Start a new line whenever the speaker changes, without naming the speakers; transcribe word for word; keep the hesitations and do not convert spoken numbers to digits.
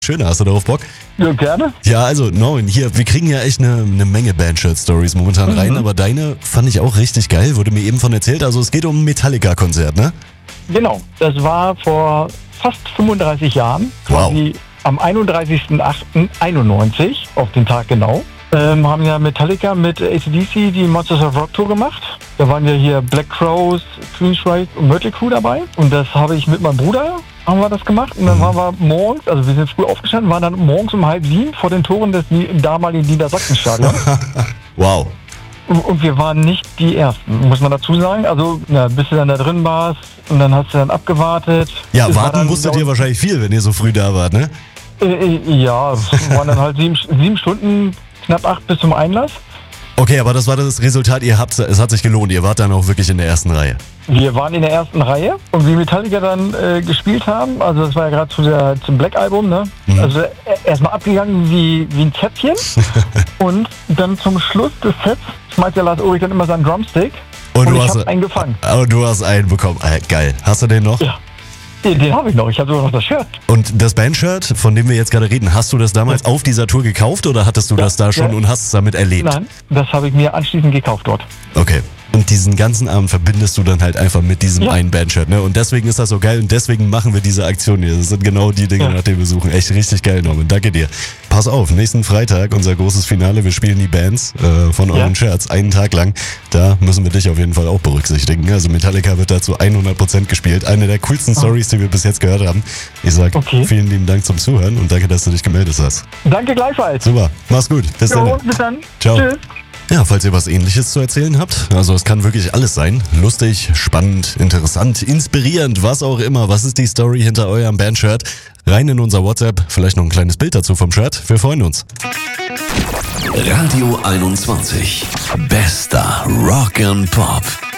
Schöner, hast du darauf Bock?
Ja, gerne.
Ja, also, Norman, hier, wir kriegen ja echt eine, eine Menge Bandshirt-Stories momentan rein,
Mhm.
aber deine fand ich auch richtig geil, wurde mir eben von erzählt. Also, es geht um ein Metallica-Konzert, ne?
Genau, das war vor fast fünfunddreißig Jahren,
Wow.
quasi am einunddreißigsten achten einundneunzig, auf den Tag genau. Ähm, haben ja Metallica mit A C D C die Monsters of Rock Tour gemacht. Da waren ja hier Black Crowes, Queensryche und Mötley Crüe dabei. Und das habe ich mit meinem Bruder, haben wir das gemacht. Und dann waren wir morgens, also wir sind früh aufgestanden, waren dann morgens um halb sieben vor den Toren des nie- damaligen Niedersachsenstadions.
Wow.
Und und wir waren nicht die Ersten, muss man dazu sagen. Also, ja, bis du dann da drin warst und dann hast du dann abgewartet.
Ja,
Es war
warten
dann,
musstet
glaub-
ihr wahrscheinlich viel, wenn ihr so früh da wart, ne?
Äh, äh, ja, es waren dann halt sieben, sieben Stunden, knapp acht bis zum Einlass.
Okay, aber das war das Resultat, ihr habt, es hat sich gelohnt, ihr wart dann auch wirklich in der ersten Reihe.
Wir waren in der ersten Reihe und wie Metallica dann äh, gespielt haben, also das war ja gerade zu der, zum Black Album, ne?
Mhm.
Also äh, erstmal abgegangen wie, wie ein Zäpfchen und dann zum Schluss des Sets schmeißt der Lars Ulrich dann immer seinen Drumstick
Und
und,
du
ich
hast-
hab einen gefangen.
Aber du hast einen bekommen. Äh, geil. Hast du den noch?
Ja, den, den habe ich noch. Ich habe sogar noch das Shirt.
Und das Bandshirt, von dem wir jetzt gerade reden, hast du das damals auf dieser Tour gekauft oder hattest du
Ja,
das da schon
ja.
und hast es damit erlebt?
Nein, das habe ich mir anschließend gekauft dort.
Okay. Und diesen ganzen Abend verbindest du dann halt einfach mit diesem
Ja.
einen Bandshirt, ne? Und deswegen ist das so geil und deswegen machen wir diese Aktion hier. Das sind genau die Dinge,
Ja.
nach denen wir suchen. Echt richtig geil, Norman. Danke dir. Pass auf, nächsten Freitag, unser großes Finale. Wir spielen die Bands äh, von euren
Ja.
Shirts einen Tag lang. Da müssen wir dich auf jeden Fall auch berücksichtigen. Also Metallica wird dazu hundert Prozent gespielt. Eine der coolsten Stories, die wir bis jetzt gehört haben. Ich sag
Okay.
vielen lieben Dank zum Zuhören und danke, dass du dich gemeldet hast.
Danke gleichfalls.
Super, mach's gut. Bis
Jo,
dann.
bis dann.
Ciao.
Tschüss.
Ja, falls ihr was Ähnliches zu erzählen habt, also es kann wirklich alles sein. Lustig, spannend, interessant, inspirierend, was auch immer. Was ist die Story hinter eurem Bandshirt? Rein in unser WhatsApp, vielleicht noch ein kleines Bild dazu vom Shirt. Wir freuen uns.
Radio einundzwanzig. Bester Rock and Pop.